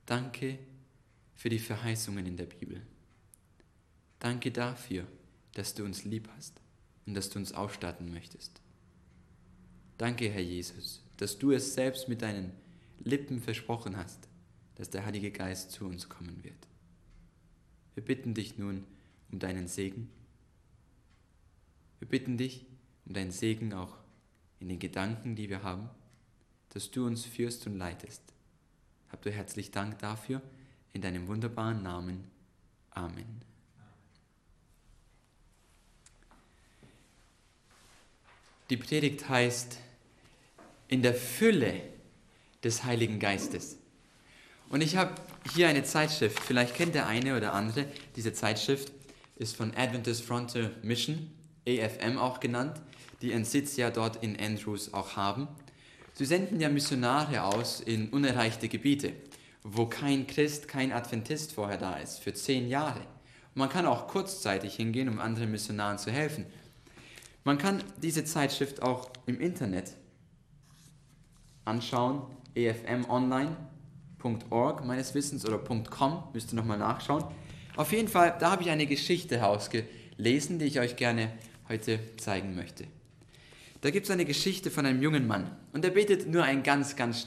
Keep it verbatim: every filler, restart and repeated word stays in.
Danke für die Verheißungen in der Bibel. Danke dafür, dass du uns lieb hast und dass du uns ausstatten möchtest. Danke, Herr Jesus, dass du es selbst mit deinen Lippen versprochen hast, dass der Heilige Geist zu uns kommen wird. Wir bitten dich nun um deinen Segen. Wir bitten dich um deinen Segen auch in den Gedanken, die wir haben, dass du uns führst und leitest. Hab du herzlich Dank dafür, in deinem wunderbaren Namen. Amen. Die Predigt heißt in der Fülle des Heiligen Geistes. Und ich habe hier eine Zeitschrift, vielleicht kennt der eine oder andere, diese Zeitschrift ist von Adventist Frontier Mission, A F M auch genannt, die ihren Sitz ja dort in Andrews auch haben. Sie senden ja Missionare aus in unerreichte Gebiete, wo kein Christ, kein Adventist vorher da ist, für zehn Jahre. Und man kann auch kurzzeitig hingehen, um anderen Missionaren zu helfen. Man kann diese Zeitschrift auch im Internet anschauen, a f m online punkt org meines Wissens oder .com, müsst ihr nochmal nachschauen. Auf jeden Fall, da habe ich eine Geschichte herausgelesen, die ich euch gerne heute zeigen möchte. Da gibt es eine Geschichte von einem jungen Mann und der betet nur ein ganz, ganz